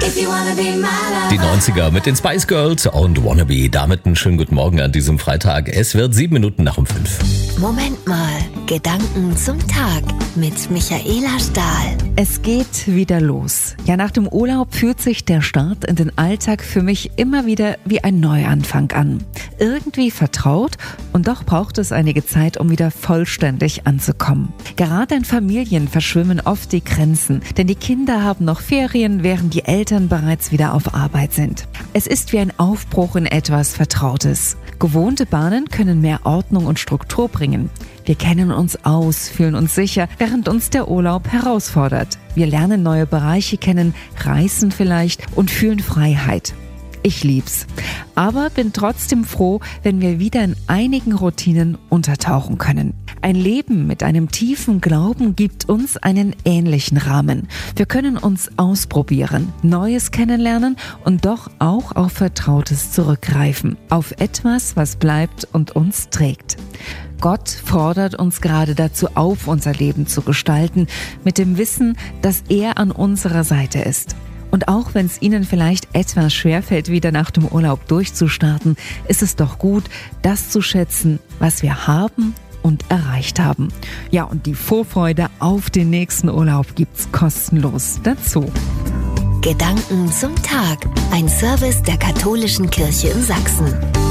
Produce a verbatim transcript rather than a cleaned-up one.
Die neunziger mit den Spice Girls und Wannabe. Damit einen schönen guten Morgen an diesem Freitag. Es wird sieben Minuten nach um fünf. Moment mal, Gedanken zum Tag mit Michaela Stahl. Es geht wieder los. Ja, nach dem Urlaub fühlt sich der Start in den Alltag für mich immer wieder wie ein Neuanfang an. Irgendwie vertraut und doch braucht es einige Zeit, um wieder vollständig anzukommen. Gerade in Familien verschwimmen oft die Grenzen, denn die Kinder haben noch Ferien, während die Eltern bereits wieder auf Arbeit sind. Es ist wie ein Aufbruch in etwas Vertrautes. Gewohnte Bahnen können mehr Ordnung und Struktur bringen. Wir kennen uns aus, fühlen uns sicher, während uns der Urlaub herausfordert. Wir lernen neue Bereiche kennen, reisen vielleicht und fühlen Freiheit. Ich lieb's. Aber bin trotzdem froh, wenn wir wieder in einigen Routinen untertauchen können. Ein Leben mit einem tiefen Glauben gibt uns einen ähnlichen Rahmen. Wir können uns ausprobieren, Neues kennenlernen und doch auch auf Vertrautes zurückgreifen. Auf etwas, was bleibt und uns trägt. Gott fordert uns gerade dazu auf, unser Leben zu gestalten, mit dem Wissen, dass er an unserer Seite ist. Und auch wenn es Ihnen vielleicht etwas schwerfällt, wieder nach dem Urlaub durchzustarten, ist es doch gut, das zu schätzen, was wir haben und erreicht haben. Ja, und die Vorfreude auf den nächsten Urlaub gibt's kostenlos dazu. Gedanken zum Tag. Ein Service der Katholischen Kirche in Sachsen.